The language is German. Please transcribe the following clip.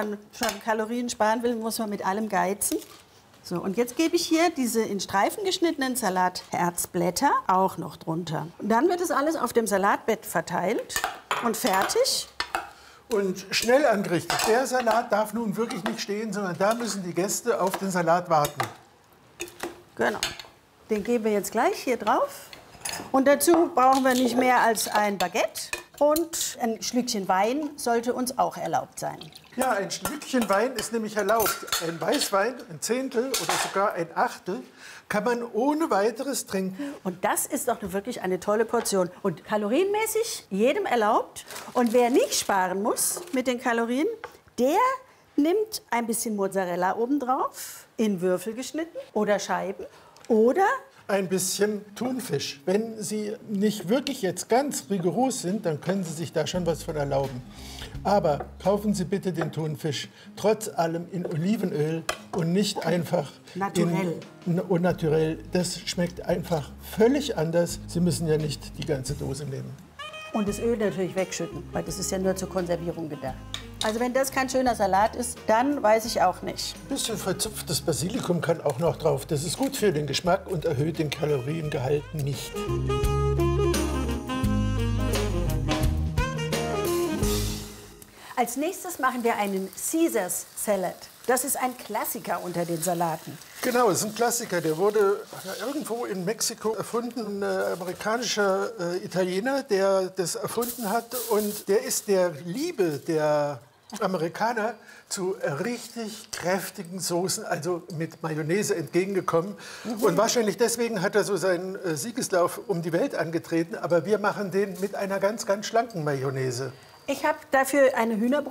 man schon Kalorien sparen will, muss man mit allem geizen. So, und jetzt gebe ich hier diese in Streifen geschnittenen Salatherzblätter auch noch drunter. Und dann wird das alles auf dem Salatbett verteilt und fertig. Und schnell angerichtet. Der Salat darf nun wirklich nicht stehen, sondern da müssen die Gäste auf den Salat warten. Genau. Den geben wir jetzt gleich hier drauf. Und dazu brauchen wir nicht mehr als ein Baguette. Und ein Schlückchen Wein sollte uns auch erlaubt sein. Ja, ein Schlückchen Wein ist nämlich erlaubt. Ein Weißwein, ein Zehntel oder sogar ein Achtel, kann man ohne weiteres trinken. Und das ist doch wirklich eine tolle Portion. Und kalorienmäßig jedem erlaubt. Und wer nicht sparen muss mit den Kalorien, der nimmt ein bisschen Mozzarella obendrauf, in Würfel geschnitten oder Scheiben. Oder ein bisschen Thunfisch. Wenn Sie nicht wirklich jetzt ganz rigoros sind, dann können Sie sich da schon was von erlauben. Aber kaufen Sie bitte den Thunfisch trotz allem in Olivenöl und nicht einfach naturell. Und naturell. Das schmeckt einfach völlig anders. Sie müssen ja nicht die ganze Dose nehmen. Und das Öl natürlich wegschütten, weil das ist ja nur zur Konservierung gedacht. Also wenn das kein schöner Salat ist, dann weiß ich auch nicht. Ein bisschen verzupftes Basilikum kann auch noch drauf. Das ist gut für den Geschmack und erhöht den Kaloriengehalt nicht. Als nächstes machen wir einen Caesars Salad. Das ist ein Klassiker unter den Salaten. Genau, es ist ein Klassiker. Der wurde irgendwo in Mexiko erfunden. Ein amerikanischer Italiener, der das erfunden hat. Und der ist der Liebe der Amerikaner zu richtig kräftigen Soßen, also mit Mayonnaise entgegengekommen. Und wahrscheinlich deswegen hat er so seinen Siegeslauf um die Welt angetreten. Aber wir machen den mit einer ganz, ganz schlanken Mayonnaise. Ich habe dafür eine Hühnerbrust.